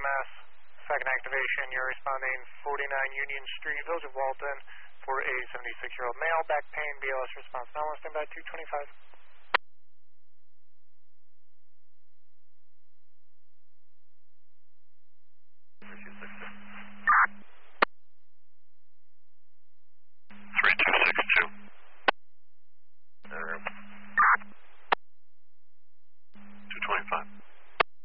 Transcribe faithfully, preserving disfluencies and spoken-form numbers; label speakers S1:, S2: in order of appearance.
S1: M S, second activation. You're responding forty-nine Union Street, Village of Walton, for a seventy-six-year-old male, back pain, B L S response. Now, stand by two twenty-five.